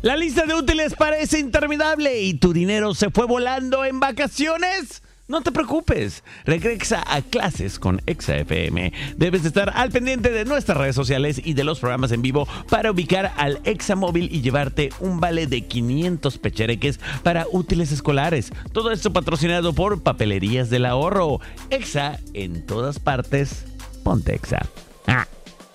La lista de útiles parece interminable y tu dinero se fue volando en vacaciones. No te preocupes, regresa a clases con Exa FM. Debes estar al pendiente de nuestras redes sociales y de los programas en vivo para ubicar al Exa Móvil y llevarte un vale de 500 pechereques para útiles escolares. Todo esto patrocinado por Papelerías del Ahorro. Exa en todas partes. Ponte Exa.